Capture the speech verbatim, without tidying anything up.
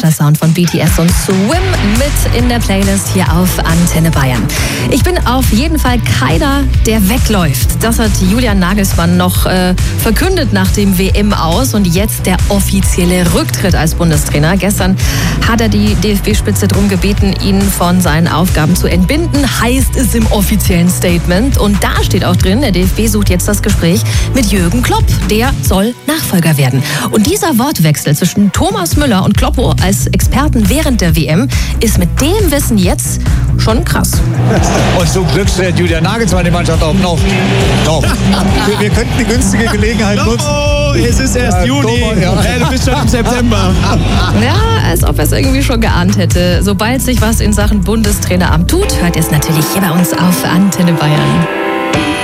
Der Sound von B T S und Swim mit in der Playlist hier auf Antenne Bayern. Ich bin auf jeden Fall keiner, der wegläuft. Das hat Julian Nagelsmann noch äh, verkündet nach dem W M-Aus und jetzt der offizielle Rücktritt als Bundestrainer. Gestern hat er die D F B-Spitze darum gebeten, ihn von seinen Aufgaben zu entbinden, heißt es im offiziellen Statement. Und da steht auch drin, der D F B sucht jetzt das Gespräch mit Jürgen Klopp. Der soll Nachfolger werden. Und dieser Wortwechsel zwischen Thomas Müller und Kloppo als Experten während der W M ist mit dem Wissen jetzt schon krass. Und zum Glück stellt Julian Nagelsmann die Mannschaft auf noch. Doch. Wir, wir könnten die günstige Gelegenheit nutzen. Oh, es ist erst äh, Juni. Thomas, ja. Hey, du bist schon im September. Ja, als ob er es irgendwie schon geahnt hätte. Sobald sich was in Sachen Bundestraineramt tut, hört ihr es natürlich hier bei uns auf Antenne Bayern.